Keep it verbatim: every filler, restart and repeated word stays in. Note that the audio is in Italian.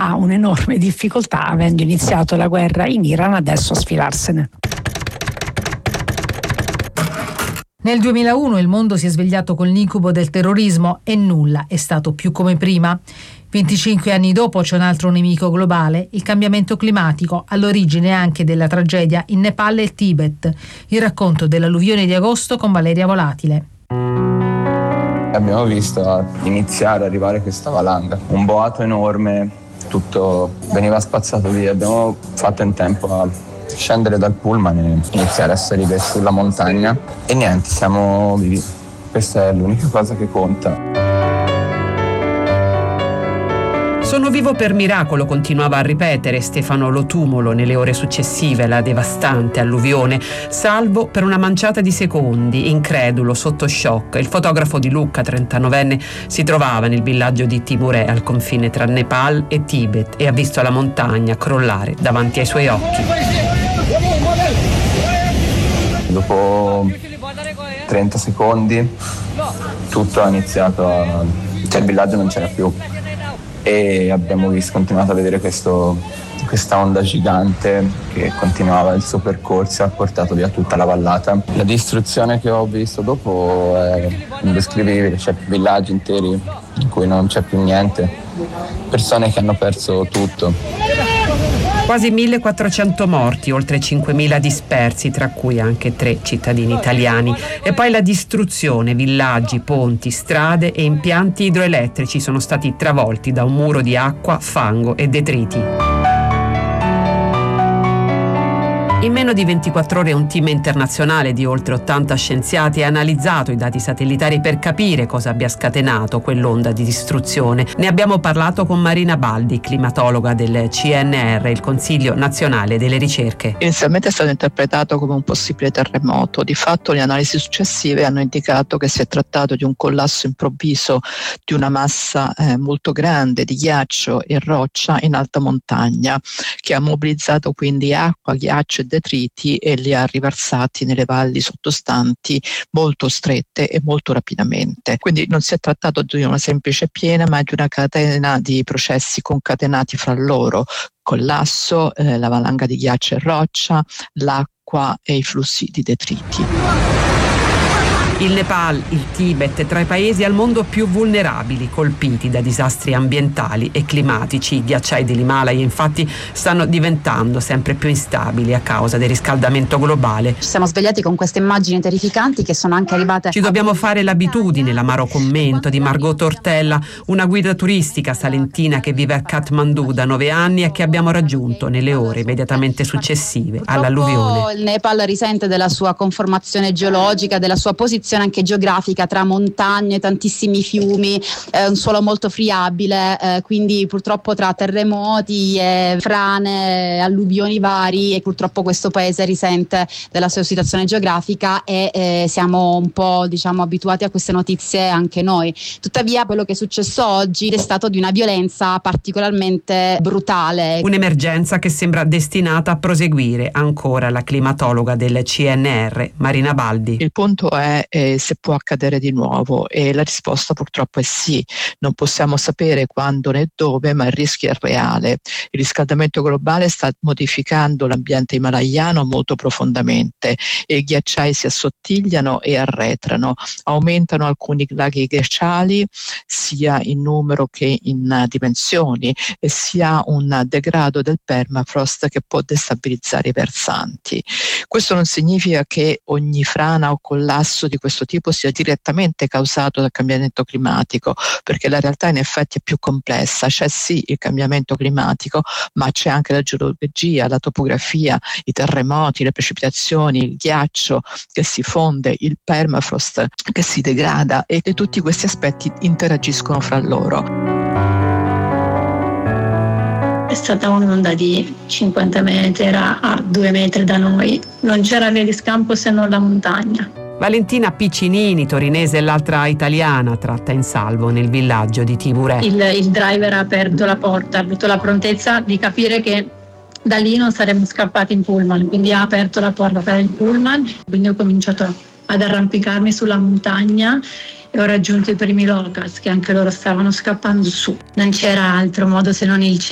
ha un'enorme difficoltà, avendo iniziato la guerra in Iran, adesso a sfilarsene. Nel duemilauno il mondo si è svegliato con l'incubo del terrorismo e nulla è stato più come prima. venticinque anni dopo c'è un altro nemico globale, il cambiamento climatico, all'origine anche della tragedia in Nepal e il Tibet. Il racconto dell'alluvione di agosto con Valeria Volatile. Abbiamo visto iniziare, arrivare questa valanga, un boato enorme, tutto veniva spazzato via. Abbiamo fatto in tempo a scendere dal pullman e iniziare a salire sulla montagna e niente, siamo vivi. Questa è l'unica cosa che conta. Sono vivo per miracolo, continuava a ripetere Stefano Lotumolo nelle ore successive alla devastante alluvione, salvo per una manciata di secondi, incredulo, sotto shock. Il fotografo di Lucca, trentanovenne, si trovava nel villaggio di Timurè, al confine tra Nepal e Tibet, e ha visto la montagna crollare davanti ai suoi occhi. Dopo trenta secondi tutto ha iniziato a... cioè il villaggio non c'era più. E abbiamo visto, continuato a vedere questo, questa onda gigante che continuava il suo percorso e ha portato via tutta la vallata. La distruzione che ho visto dopo è indescrivibile, c'è villaggi interi in cui non c'è più niente, persone che hanno perso tutto. Quasi millequattrocento morti, oltre cinquemila dispersi, tra cui anche tre cittadini italiani. E poi la distruzione, villaggi, ponti, strade e impianti idroelettrici sono stati travolti da un muro di acqua, fango e detriti. In meno di ventiquattro ore un team internazionale di oltre ottanta scienziati ha analizzato i dati satellitari per capire cosa abbia scatenato quell'onda di distruzione. Ne abbiamo parlato con Marina Baldi, climatologa del C N R, il Consiglio Nazionale delle Ricerche. Inizialmente è stato interpretato come un possibile terremoto. Di fatto le analisi successive hanno indicato che si è trattato di un collasso improvviso di una massa eh, molto grande di ghiaccio e roccia in alta montagna, che ha mobilizzato quindi acqua, ghiaccio e detriti e li ha riversati nelle valli sottostanti molto strette e molto rapidamente. Quindi non si è trattato di una semplice piena, ma di una catena di processi concatenati fra loro: collasso, eh, la valanga di ghiaccio e roccia, l'acqua e i flussi di detriti. Il Nepal, il Tibet, tra i paesi al mondo più vulnerabili, colpiti da disastri ambientali e climatici. I ghiacciai dell'Himalaya infatti stanno diventando sempre più instabili a causa del riscaldamento globale. Ci siamo svegliati con queste immagini terrificanti che sono anche arrivate. Ci dobbiamo fare l'abitudine, l'amaro commento di Margot Tortella, una guida turistica salentina che vive a Kathmandu da nove anni e che abbiamo raggiunto nelle ore immediatamente successive all'alluvione. Il Nepal risente della sua conformazione geologica, della sua posizione anche geografica tra montagne, tantissimi fiumi, eh, un suolo molto friabile, eh, quindi purtroppo tra terremoti, e frane, alluvioni vari, e purtroppo questo paese risente della sua situazione geografica e eh, siamo un po' diciamo abituati a queste notizie anche noi. Tuttavia quello che è successo oggi è stato di una violenza particolarmente brutale. Un'emergenza che sembra destinata a proseguire. Ancora la climatologa del C N R, Marina Baldi. Il punto è eh, se può accadere di nuovo, e la risposta purtroppo è sì. Non possiamo sapere quando né dove, ma il rischio è reale. Il riscaldamento globale sta modificando l'ambiente himalayano molto profondamente e i ghiacciai si assottigliano e arretrano. Aumentano alcuni laghi glaciali sia in numero che in dimensioni, e si ha un degrado del permafrost che può destabilizzare i versanti. Questo non significa che ogni frana o collasso di questo tipo sia direttamente causato dal cambiamento climatico, perché la realtà in effetti è più complessa. C'è sì il cambiamento climatico, ma c'è anche la geologia, la topografia, i terremoti, le precipitazioni, il ghiaccio che si fonde, il permafrost che si degrada, e, e tutti questi aspetti interagiscono fra loro. È stata un'onda di cinquanta metri, era a due metri da noi, non c'era via di scampo se non la montagna. Valentina Piccinini, torinese, e l'altra italiana, tratta in salvo nel villaggio di Timurè. Il, il driver ha aperto la porta, ha avuto la prontezza di capire che da lì non saremmo scappati in pullman, quindi ha aperto la porta per il pullman, quindi ho cominciato ad arrampicarmi sulla montagna e ho raggiunto i primi locals che anche loro stavano scappando su. Non c'era altro modo se non il